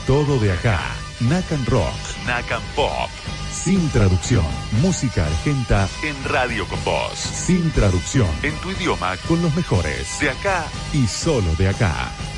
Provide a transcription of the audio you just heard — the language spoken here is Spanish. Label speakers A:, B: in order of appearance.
A: todo de acá. Nacan Rock. Nacan Pop. Sin traducción. Música argenta en Radio con Vos. Sin traducción. En tu idioma con los mejores. De acá y solo de acá.